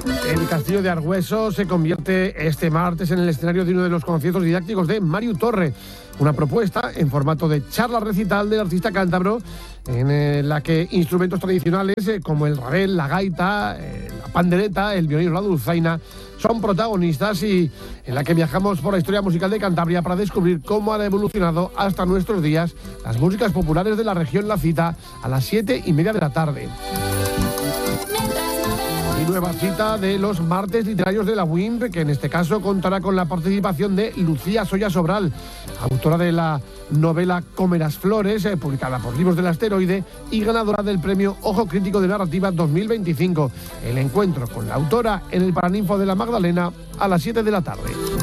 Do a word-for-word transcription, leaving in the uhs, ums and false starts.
El Castillo de Argüeso se convierte este martes en el escenario de uno de los conciertos didácticos de Mariu Torre, una propuesta en formato de charla recital del artista cántabro, en la que instrumentos tradicionales como el rabel, la gaita, la pandereta, el violín o la dulzaina son protagonistas, y en la que viajamos por la historia musical de Cantabria para descubrir cómo han evolucionado hasta nuestros días las músicas populares de la región. La cita a las siete y media de la tarde. Y nueva cita de los martes literarios de la U I M R, que en este caso contará con la participación de Lucía Soya Sobral, autora de la novela Comerás Flores, eh, publicada por Libros del Asteroide y ganadora del premio Ojo Crítico de Narrativa dos mil veinticinco. El encuentro con la autora en el Paraninfo de la Magdalena a las siete de la tarde.